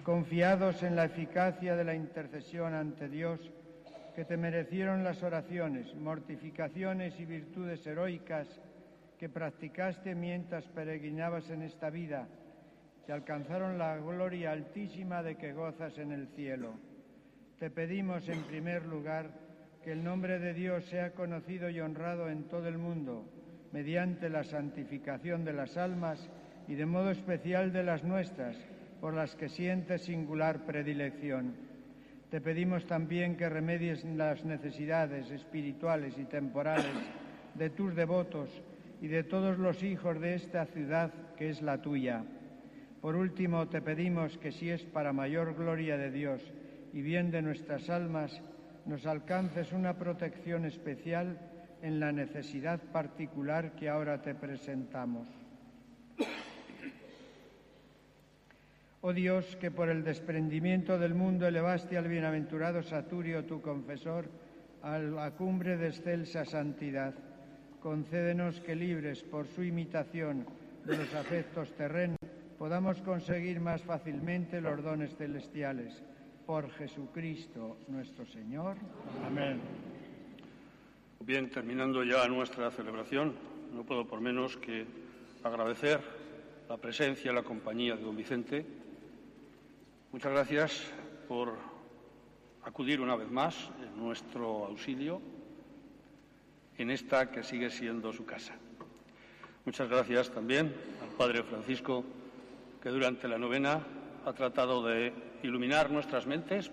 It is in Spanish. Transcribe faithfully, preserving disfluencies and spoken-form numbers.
confiados en la eficacia de la intercesión ante Dios, que te merecieron las oraciones, mortificaciones y virtudes heroicas que practicaste mientras peregrinabas en esta vida, que alcanzaron la gloria altísima de que gozas en el cielo. Te pedimos, en primer lugar, que el nombre de Dios sea conocido y honrado en todo el mundo, mediante la santificación de las almas y de modo especial de las nuestras, por las que sientes singular predilección. Te pedimos también que remedies las necesidades espirituales y temporales de tus devotos y de todos los hijos de esta ciudad que es la tuya. Por último, te pedimos que, si es para mayor gloria de Dios y bien de nuestras almas, nos alcances una protección especial en la necesidad particular que ahora te presentamos. Oh Dios, que por el desprendimiento del mundo elevaste al bienaventurado Saturio, tu confesor, a la cumbre de excelsa santidad, concédenos que, libres por su imitación de los afectos terrenos, podamos conseguir más fácilmente los dones celestiales. Por Jesucristo nuestro Señor. Amén. Bien, terminando ya nuestra celebración, no puedo por menos que agradecer la presencia y la compañía de don Vicente. Muchas gracias por acudir una vez más en nuestro auxilio en esta que sigue siendo su casa. Muchas gracias también al Padre Francisco, que durante la novena ha tratado de iluminar nuestras mentes